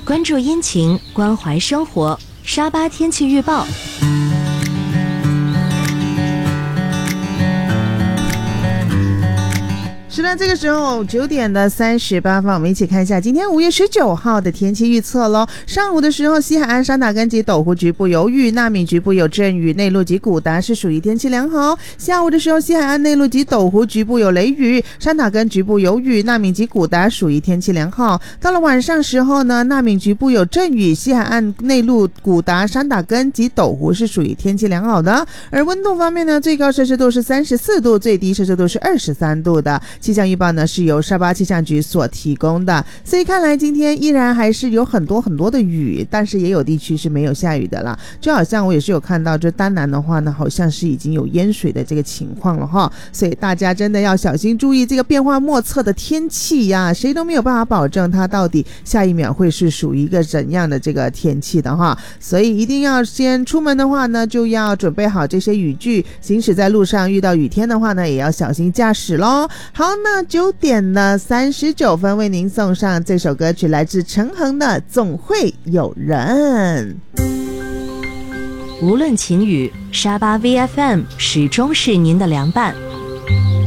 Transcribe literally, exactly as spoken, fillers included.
关注阴晴，关怀生活。沙巴天气预报。 是的，这个时候九点的三十八分，我们一起看一下今天五月十九号的天气预测咯。上午的时候，西海岸山打根及斗湖局部有雨，纳闽局部有阵雨，内陆及古达是属于天气良好。下午的时候，西海岸内陆及斗湖局部有雷雨，山打根局部有雨，纳闽及古达属于天气良好。到了晚上时候呢，纳闽局部有阵雨，西海岸内陆古达、山打根及斗湖是属于天气良好的。而温度方面呢，最高摄氏度是三十四度，最低摄氏度是二十三度的。气象预报呢是由沙巴气象局所提供的，所以看来今天依然还是有很多很多的雨，但是也有地区是没有下雨的啦。就好像我也是有看到，这丹南的话呢，好像是已经有淹水的这个情况了哈，所以大家真的要小心注意这个变化莫测的天气呀，谁都没有办法保证它到底下一秒会是属于一个怎样的这个天气的哈，所以一定要先出门的话呢，就要准备好这些雨具，行驶在路上遇到雨天的话呢，也要小心驾驶咯。好，那九点呢三十九分为您送上这首歌曲，来自陈恒的《总会有人》。 无论晴雨，沙巴 V F M 始终是您的良伴。